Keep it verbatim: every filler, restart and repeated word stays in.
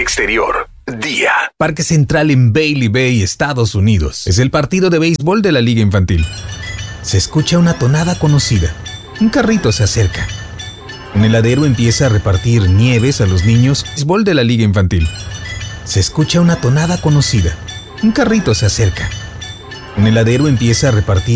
exterior. Día. Parque Central en Bailey Bay, Estados Unidos. Es el partido de béisbol de la Liga Infantil. Se escucha una tonada conocida. Un carrito se acerca. Un heladero empieza a repartir nieves a los niños. Béisbol de la Liga Infantil. Se escucha una tonada conocida. Un carrito se acerca. Un heladero empieza a repartir